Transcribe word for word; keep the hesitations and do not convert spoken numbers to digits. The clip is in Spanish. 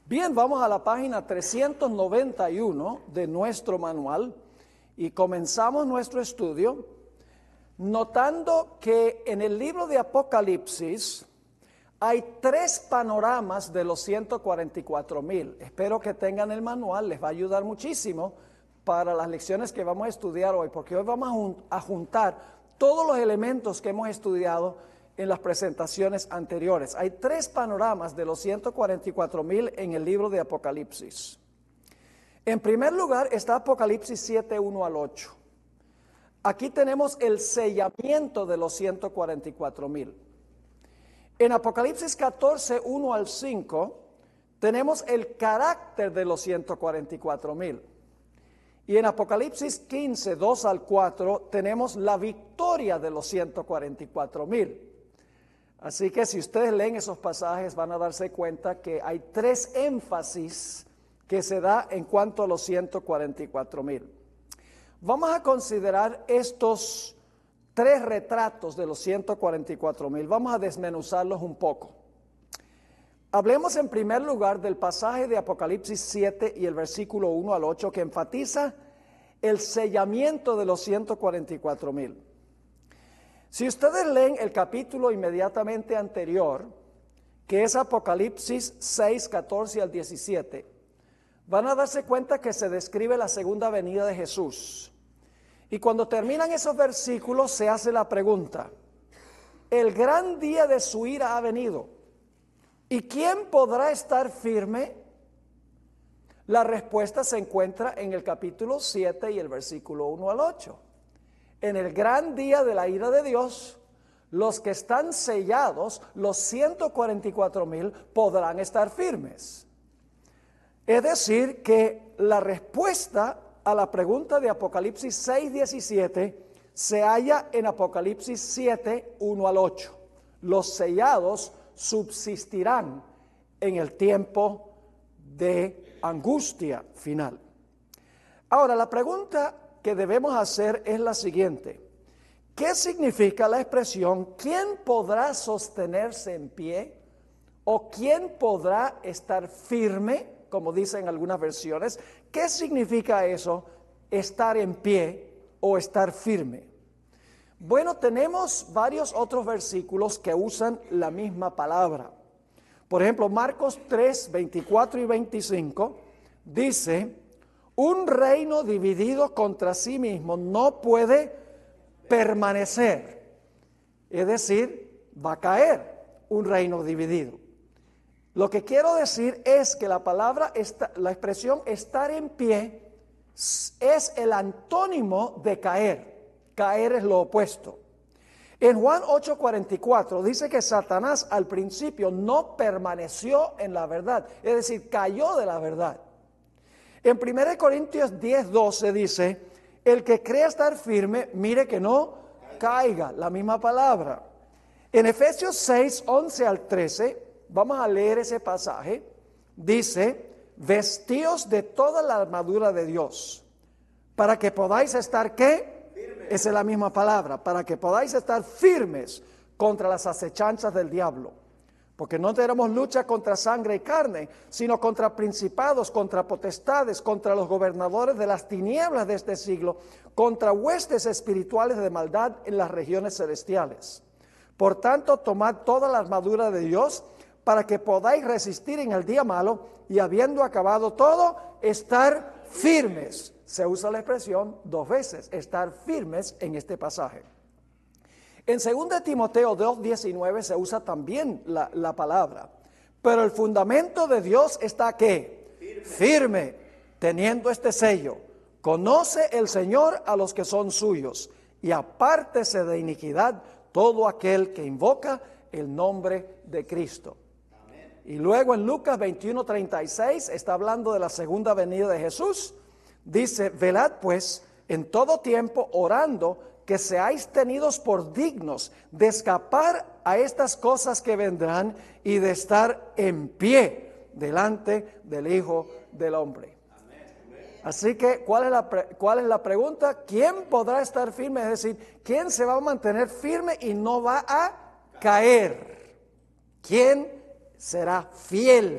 Bien, vamos a la página trescientos noventa y uno de nuestro manual y comenzamos nuestro estudio notando que en el libro de Apocalipsis hay tres panoramas de los ciento cuarenta y cuatro mil. Espero que tengan el manual, les va a ayudar muchísimo para las lecciones que vamos a estudiar hoy, porque hoy vamos a juntar todos los elementos que hemos estudiado en las presentaciones anteriores. Hay tres panoramas de los ciento cuarenta y cuatro mil en el libro de Apocalipsis. En primer lugar está Apocalipsis siete, uno al ocho. Aquí tenemos el sellamiento de los ciento cuarenta y cuatro mil. En Apocalipsis catorce, uno al cinco, tenemos el carácter de los ciento cuarenta y cuatro mil. Y en Apocalipsis quince, dos al cuatro, tenemos la victoria de los ciento cuarenta y cuatro mil. Así que si ustedes leen esos pasajes van a darse cuenta que hay tres énfasis que se da en cuanto a los ciento cuarenta y cuatro mil. Vamos a considerar estos tres retratos de los ciento cuarenta y cuatro mil. Vamos a desmenuzarlos un poco. Hablemos en primer lugar del pasaje de Apocalipsis siete y el versículo uno al ocho que enfatiza el sellamiento de los ciento cuarenta y cuatro mil. Si ustedes leen el capítulo inmediatamente anterior, que es Apocalipsis seis, catorce al diecisiete, van a darse cuenta que se describe la segunda venida de Jesús. Y cuando terminan esos versículos se hace la pregunta: el gran día de su ira ha venido, ¿y quién podrá estar firme? La respuesta se encuentra en el capítulo siete y el versículo uno al ocho. En el gran día de la ira de Dios, los que están sellados, los ciento cuarenta y cuatro mil, podrán estar firmes. Es decir, que la respuesta a la pregunta de Apocalipsis seis, diecisiete se halla en Apocalipsis siete, uno al ocho. Los sellados subsistirán en el tiempo de angustia final. Ahora, la pregunta que debemos hacer es la siguiente: ¿qué significa la expresión ¿quién podrá sostenerse en pie? ¿O quién podrá estar firme? Como dicen algunas versiones. ¿Qué significa eso? Estar en pie o estar firme. Bueno, tenemos varios otros versículos que usan la misma palabra. Por ejemplo, Marcos tres, veinticuatro y veinticinco dice: un reino dividido contra sí mismo no puede permanecer. Es decir, va a caer un reino dividido. Lo que quiero decir es que la palabra, la expresión estar en pie es el antónimo de caer. Caer es lo opuesto. En Juan ocho, cuarenta y cuatro dice que Satanás al principio no permaneció en la verdad, es decir, cayó de la verdad. En primera Corintios diez, doce dice: el que cree estar firme, mire que no caiga, la misma palabra. En Efesios seis, once al trece, vamos a leer ese pasaje, dice: vestíos de toda la armadura de Dios, para que podáis estar, ¿qué? Firmes. Esa es la misma palabra, para que podáis estar firmes contra las acechanzas del diablo. Porque no tenemos lucha contra sangre y carne, sino contra principados, contra potestades, contra los gobernadores de las tinieblas de este siglo, contra huestes espirituales de maldad en las regiones celestiales. Por tanto, tomad toda la armadura de Dios para que podáis resistir en el día malo y habiendo acabado todo, estar firmes. Se usa la expresión dos veces, estar firmes en este pasaje. En segunda Timoteo dos, diecinueve se usa también la, la palabra. Pero el fundamento de Dios está ¿qué? Firme. Firme, teniendo este sello. Conoce el Señor a los que son suyos, y apártese de iniquidad todo aquel que invoca el nombre de Cristo. Amén. Y luego en Lucas veintiuno, treinta y seis está hablando de la segunda venida de Jesús. Dice: velad pues en todo tiempo orando, que seáis tenidos por dignos de escapar a estas cosas que vendrán y de estar en pie delante del Hijo del Hombre. Amén. Así que, ¿cuál es, la pre- ¿cuál es la pregunta? ¿Quién podrá estar firme? Es decir, ¿quién se va a mantener firme y no va a caer? ¿Quién será fiel